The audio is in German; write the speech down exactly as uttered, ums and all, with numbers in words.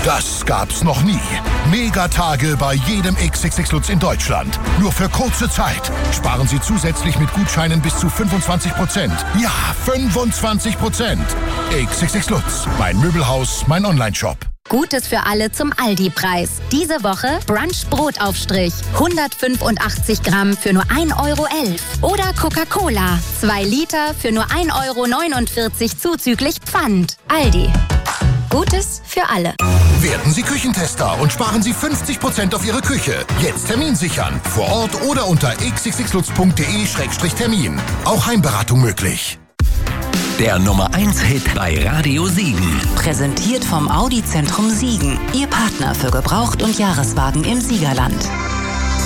Das gab's noch nie. Megatage bei jedem X X X Lutz in Deutschland. Nur für kurze Zeit. Sparen Sie zusätzlich mit Gutscheinen bis zu fünfundzwanzig Prozent. Ja, fünfundzwanzig Prozent. X X X Lutz. Mein Möbelhaus, mein Onlineshop. Gutes für alle zum Aldi-Preis. Diese Woche Brunch-Brotaufstrich. hundertfünfundachtzig Gramm für nur ein Euro elf. Oder Coca-Cola. zwei Liter für nur ein Euro neunundvierzig zuzüglich Pfand. Aldi. Gutes für alle. Werden Sie Küchentester und sparen Sie fünfzig Prozent auf Ihre Küche. Jetzt Termin sichern. Vor Ort oder unter x x x lutz punkt d e Schrägstrich Termin. Auch Heimberatung möglich. Der Nummer eins Hit bei Radio Siegen. Präsentiert vom Audi Zentrum Siegen. Ihr Partner für Gebraucht- und Jahreswagen im Siegerland.